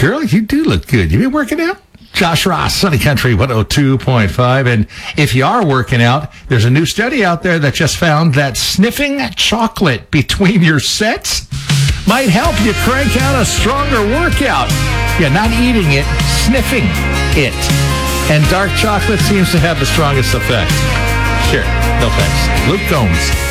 Girl, you do look good. You been working out? Josh Ross, Sunny Country 102.5. And if you are working out, there's a new study out there that just found that sniffing chocolate between your sets might help you crank out a stronger workout. Yeah, not eating it, sniffing it. And dark chocolate seems to have the strongest effect. Sure, no thanks. Luke Combs.